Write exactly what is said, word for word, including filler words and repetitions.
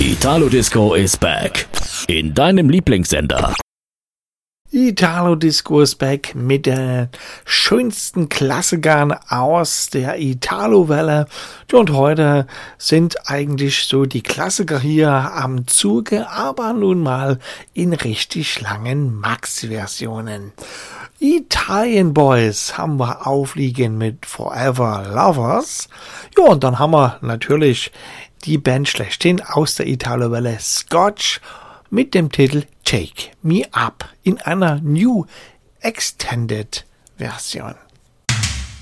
Italo Disco is back. In deinem Lieblingssender. Italo Disco is back mit den schönsten Klassikern aus der Italo-Welle. Und heute sind eigentlich so die Klassiker hier am Zuge, aber nun mal in richtig langen Max-Versionen. Italian Boys haben wir aufliegen mit Forever Lovers. Ja, und dann haben wir natürlich die Band schlechthin aus der Italo-Welle, Scotch, mit dem Titel Take Me Up in einer New Extended Version.